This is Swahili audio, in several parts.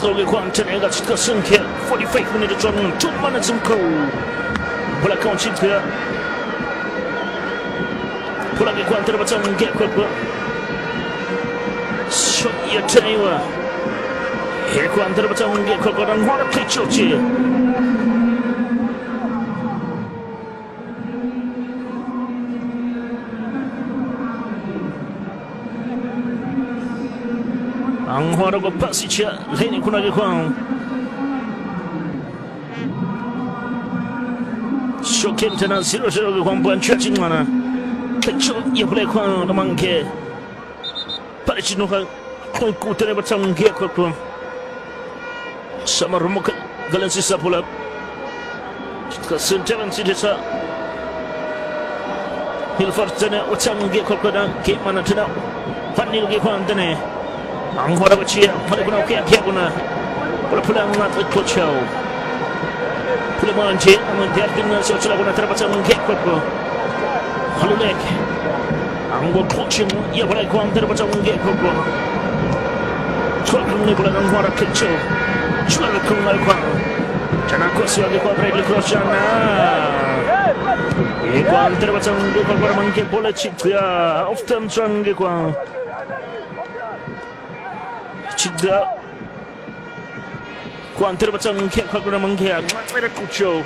Slowly Quantum got Kasunke, 45 minutes on 2 minutes and co. Black on Chipia. Pulagi Quantum Baton get quick. So you tell you here Quantum Baton get quick and what a picture. Ang harago pasicha leni kunagi kwang shokim tena 0-0 kwang buan chaching mana kecho ya play kwang namangke parechino ka kung kutere batang ge kwang sama rumok galansi sa pula ka senteven sidesa hilfort tena utang ge kwang ke mana tena fanil ge kwang tena ang hora bachia mali kuna ukia kia kuna pula ngat kochau pula manje ang dia dengan sochala kuna terbaca mengke ko halulek ang go coaching ya pula ko ang terbaca mengke ko chua ni pula ang hora kochau chua ko ngai ko jana ko siya ko break crossana e ko ang terbaca mengke ko mengke bola chipya often strong ko Cida Kuantir macam mengkek kalau nak mengkek Mereka kucau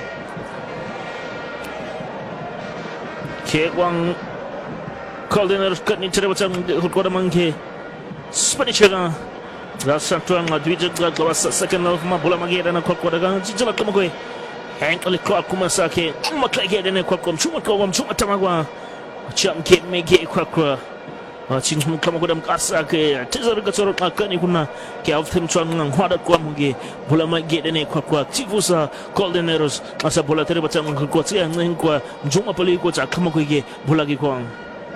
Kek wang Kalau dia harus kat ni cara macam Kalau mengkek Seperti cakap Rasa tuan Dwi jaga Gawasa second half Ma bola magi dan Kalau ada Jijala kamu kau Hank oleh kau aku masa ke Cuma kaya dan kau Cuma kau Cuma tamagwa Macam kek megi kau Cingmu kamu kodam kasa ke tezar ka sorot akani kuna ke aftem chuan ngang hada kwa muge bola ma ge dene kwa tifusa golden arrows asa bola tere batang ko tsia ngang kwa njuma pali ko cha kamu ko ge bola gi kwang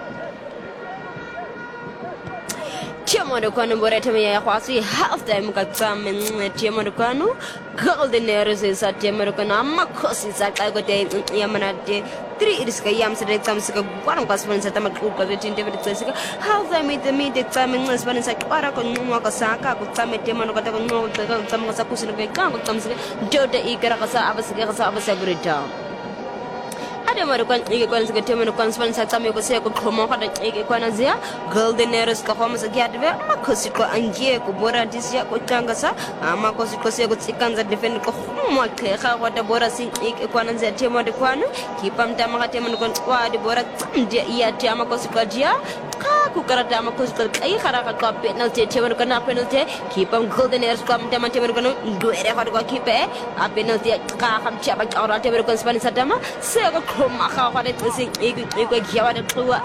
Tiamo do kwanu borete me ya kwasi half time ka tsamen tiamo do kwanu golden arrows sa tiamo do kwanu amma kosi sa ka go te yamana te 3 iriska yam sa de tsamsika kwarang pasman sa tamak ko de tinte de tsika half time de tsamen ngasban sa kwara ko ngwa ka saka ko tsame tiamo do ka ta ko ngwa ka tsam sa kusina ka ko tsamsika do de ikara ka sa abasa burita ada marukan ige kwan sa tema no konspan sa tame ko se ko khomo ka da ige kwan azia golden arrows ka khomo sa giat be makosi ko angie ko bora disia ko tanga sa makosi ko se ko tsikanza defend ko khomo ke kha ko da bora sin ige kwan azia tema de kwan ki pam ta ma tema no kon kwa de bora tsamdia iya ti makosi ko dia ka ku karata makosi ko ai khara ka penalty tema no kana penalty ki pam golden arrows ko tema no kon duere ko ki pe a penalty ka kham cha ba ora tema no konspan sa tama se ko Maka pada tu sing ikut kiawan tua